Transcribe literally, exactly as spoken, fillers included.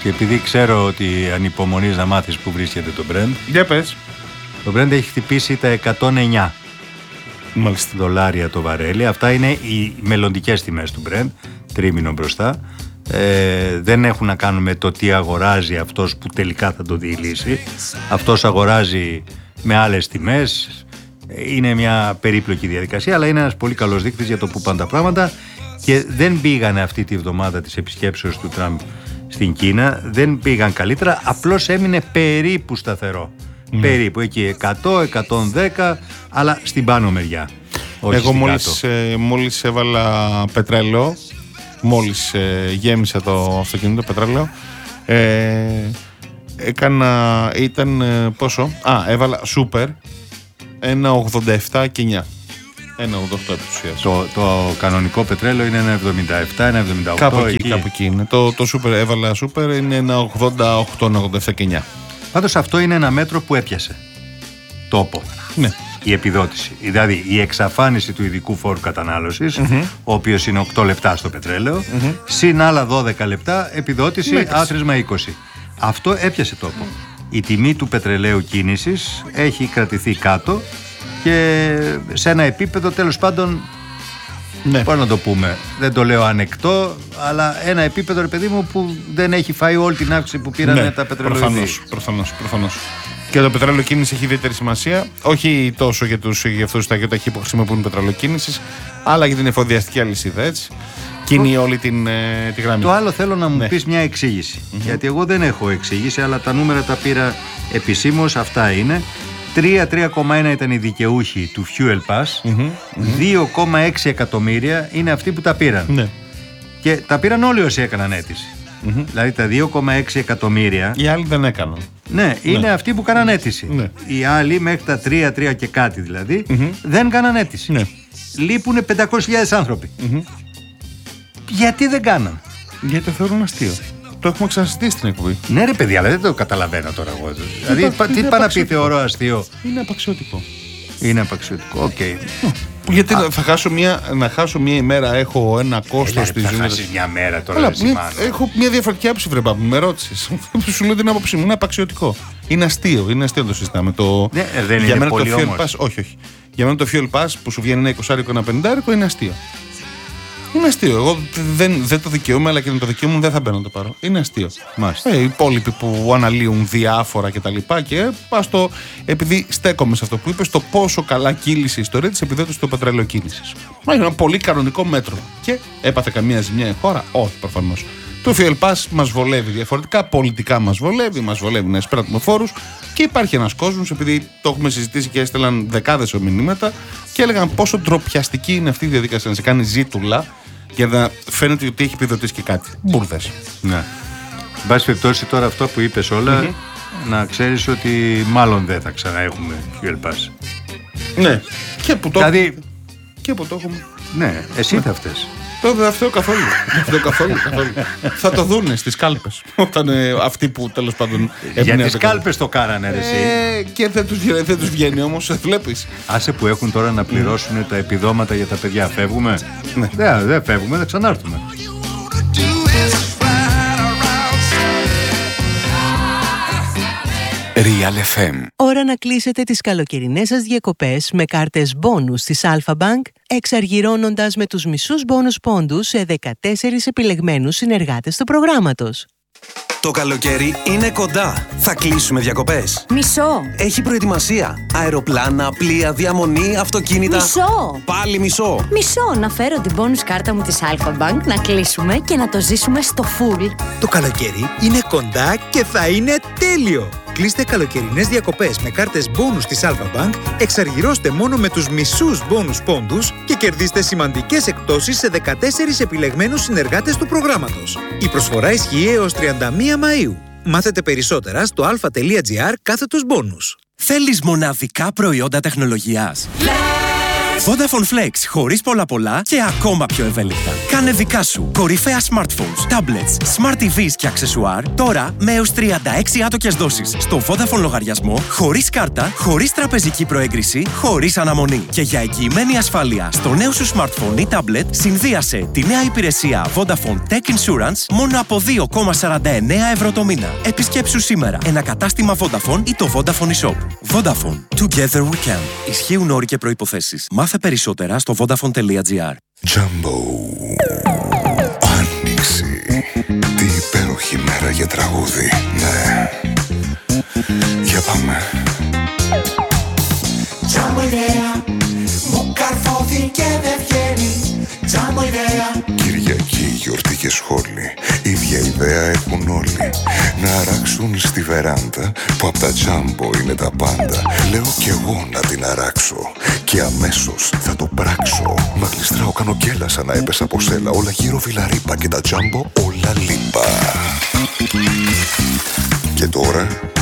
Και επειδή ξέρω ότι ανυπομονείς να μάθεις που βρίσκεται το Brent. Για πες. Το Brent έχει χτυπήσει τα εκατόν εννιά Μάλιστα. δολάρια το βαρέλι. Αυτά είναι οι μελλοντικές τιμές του Brent, τρίμηνο μπροστά. Ε, δεν έχουν να κάνουν με το τι αγοράζει αυτός που τελικά θα το διηλύσει. Αυτός αγοράζει με άλλες τιμές. Είναι μια περίπλοκη διαδικασία, αλλά είναι ένας πολύ καλός δείκτης για το που πάνε τα πράγματα. Και δεν πήγανε αυτή τη βδομάδα της επισκέψεως του Τραμπ στην Κίνα, δεν πήγαν καλύτερα, απλώς έμεινε περίπου σταθερό. Mm. Περίπου εκεί εκατό, εκατόν δέκα, αλλά στην πάνω μεριά. Όχι. Εγώ μόλις, ε, μόλις έβαλα πετρέλαιο, μόλις ε, γέμισα το αυτοκίνητο πετρέλαιο, ε, έκανα, ήταν ε, πόσο, α, έβαλα σούπερ, ένα ογδόντα επτά και εννιά. ένα ογδόντα οκτώ επί της ουσίας. Το, το κανονικό πετρέλαιο είναι ένα εβδομήντα επτά, ένα εβδομήντα οκτώ. Κάπου εκεί, εκεί. Κάπου εκεί είναι. Το, το σούπερ, έβαλα σούπερ, είναι ένα ογδόντα οκτώ, ένα ογδόντα επτά και εννιά. Πάντως αυτό είναι ένα μέτρο που έπιασε τόπο. Ναι. Η επιδότηση. Δηλαδή η εξαφάνιση του ειδικού φόρου κατανάλωσης, mm-hmm. ο οποίος είναι οκτώ λεπτά στο πετρέλαιο, mm-hmm. συν άλλα δώδεκα λεπτά επιδότηση, Μέτρηση. άθροισμα είκοσι. Αυτό έπιασε τόπο. Mm. Η τιμή του πετρελαίου κίνησης έχει κρατηθεί κάτω και σε ένα επίπεδο τέλος πάντων, ναι. πώς να το πούμε, δεν το λέω ανεκτό, αλλά ένα επίπεδο, ρε παιδί μου, που δεν έχει φάει όλη την αύξηση που πήραν, ναι, τα πετρελαιοειδή. Προφανώς, προφανώς, προφανώς. Και το πετρέλαιο κίνηση έχει ιδιαίτερη σημασία, όχι τόσο για, τους, για αυτούς τα γεωταχή που χρησιμοποιούν πετρέλαιο κίνησης, αλλά για την εφοδιαστική αλυσίδα, έτσι. Κινεί όλη την, ε, τη γραμμή. Το άλλο θέλω να μου, ναι, πεις μια εξήγηση. Mm-hmm. Γιατί εγώ δεν έχω εξήγηση, αλλά τα νούμερα τα πήρα επισήμως, αυτά είναι. τρία κόμμα ένα ήταν οι δικαιούχοι του Fuel Pass, mm-hmm. δύο κόμμα έξι εκατομμύρια είναι αυτοί που τα πήραν. Ναι. Και τα πήραν όλοι όσοι έκαναν αίτηση. Mm-hmm. Δηλαδή τα δύο κόμμα έξι εκατομμύρια. Οι άλλοι δεν έκαναν. Ναι, είναι, ναι, αυτοί που κάναν αίτηση. Ναι. Οι άλλοι μέχρι τα τρία, τρία και κάτι δηλαδή, mm-hmm. δεν κάναν αίτηση. Ναι. Λείπουν πεντακόσιες χιλιάδες άνθρωποι. Mm-hmm. Γιατί δεν κάναν? Γιατί το θεωρούν αστείο. Το έχουμε ξανασυζητήσει στην εκπομπή. Ναι, ρε παιδί, αλλά δεν το καταλαβαίνω τώρα εγώ. Δηλαδή, είναι, τι πάει να πει θεωρώ αστείο? Είναι απαξιωτικό. Είναι απαξιωτικό, οκ. Okay. Γιατί Α. θα χάσω μια, να χάσω μια ημέρα, έχω ένα κόστος στη ζωή. Θα χάσεις μια μέρα τώρα, αλλά, μια, έχω μια διαφορετική άποψη, βρε Παύλου, με ρώτησες. Σου λέω την άποψή μου, είναι απαξιωτικό. Είναι αστείο, είναι αστείο το συζητάμε. Το... Ναι, δεν για είναι μένα πολύ το Fuel όμως. Pass, όχι, όχι. Για μένα το Fuel Pass που σου βγαίνει ένα είκοσι και ένα πενήντα είναι αστείο. Είναι αστείο. Εγώ δεν, δεν το δικαιούμαι, αλλά και με το δικαίωμα δεν θα μπαίνω να το πάρω. Είναι αστείο. Ε, οι υπόλοιποι που αναλύουν διάφορα κτλ. Και, και πας το. Επειδή στέκομαι σε αυτό που είπες, το πόσο καλά κύλησε η ιστορία της επιδότησης του πετρελαιοκίνησης. Μα είναι ένα πολύ κανονικό μέτρο. Και έπαθε καμία ζημιά η χώρα? Όχι, προφανώς. Το Fuel Pass μας βολεύει διαφορετικά, πολιτικά μας βολεύει, μας βολεύει να εισπράττουμε φόρους και υπάρχει ένας κόσμος, επειδή το έχουμε συζητήσει και έστελαν δεκάδες μηνύματα και έλεγαν πόσο ντροπιαστική είναι αυτή η διαδικασία, να σε κάνει ζήτουλα για να φαίνεται ότι έχει επιδοτήσει και κάτι. Μπούρδες. Ναι. Εν πάση περιπτώσει, τώρα αυτό που είπες όλα, mm-hmm. να ξέρεις ότι μάλλον δεν θα ξαναέχουμε Fuel Pass. Ναι. Και που το, δηλαδή... και που το έχουμε. Ναι, εσύ ναι. θα φταίς. Το δεν φταίω καθόλου. Δεν καθόλου, καθόλου. Θα το δούνε στις κάλπες. Όταν ε, αυτοί που τέλος πάντων. Για τις κάλπες το κάνανε, ρε, εσύ. Ε, και δεν τους, δεν τους βγαίνει όμως, βλέπεις. Άσε που έχουν τώρα να πληρώσουν mm. τα επιδόματα για τα παιδιά. Φεύγουμε. Ναι. Δεν δε φεύγουμε, θα ξανάρθουμε. Real εφ εμ. Ώρα να κλείσετε τις καλοκαιρινές σας διακοπές με κάρτες μπόνους της Alpha Bank, εξαργυρώνοντας με τους μισούς μπόνους πόντους σε δεκατέσσερις επιλεγμένους συνεργάτες του προγράμματος. Το καλοκαίρι είναι κοντά. Θα κλείσουμε διακοπές. Μισό. Έχει προετοιμασία. Αεροπλάνα, πλοία, διαμονή, αυτοκίνητα. Μισό. Πάλι μισό. Μισό. Να φέρω την bonus κάρτα μου της Alpha Bank, να κλείσουμε και να το ζήσουμε στο full. Το καλοκαίρι είναι κοντά και θα είναι τέλειο. Κλείστε καλοκαιρινές διακοπές με κάρτες μπόνους της Alpha Bank, εξαργυρώστε μόνο με τους μισούς μπόνους πόντους και κερδίστε σημαντικές εκπτώσεις σε δεκατέσσερις επιλεγμένους συνεργάτες του προγράμματος. Η προσφορά ισχύει έως τριάντα μία Μαΐου. Μάθετε περισσότερα στο alpha.gr κάθετος μπόνους. Θέλεις μοναδικά προϊόντα τεχνολογίας? Let's Vodafone Flex, χωρίς πολλά πολλά και ακόμα πιο ευέλικτα. Κάνε δικά σου κορυφαία smartphones, tablets, smart τι βις και αξεσουάρ τώρα με έως τριάντα έξι άτοκες δόσεις στο Vodafone λογαριασμό, χωρίς κάρτα, χωρίς τραπεζική προέγκριση, χωρίς αναμονή. Και για εγγυημένη ασφάλεια στο νέο σου smartphone ή tablet, συνδύασε τη νέα υπηρεσία Vodafone Tech Insurance μόνο από δύο κόμμα σαράντα εννέα ευρώ το μήνα. Επισκέψου σήμερα ένα κατάστημα Vodafone ή το Vodafone eShop. Vodafone. Together we can. Ισχύουν όροι και προϋποθέσεις. Μάθε περισσότερα στο vodafone.gr. Jumbo. Άνοιξη. Τι υπέροχη μέρα για τραγούδι. Ναι. Για πάμε. Jumbo ιδέα. Μου καρφώθηκε δεν βγαίνει. Jumbo ιδέα. Κυριακή, γιορτή και σχόλη. Ίδια ιδέα έχουν όλοι. Να αράξουν στη βεράντα που απ' τα Jumbo είναι τα πάντα. Λέω κι εγώ να την αράξω και αμέσως θα το πράξω. Μα γλιστράω, κάνω γκέλα σαν να έπεσα από σέλα. Όλα γύρω βιλαρίπα και τα Jumbo όλα λίπα. Και τώρα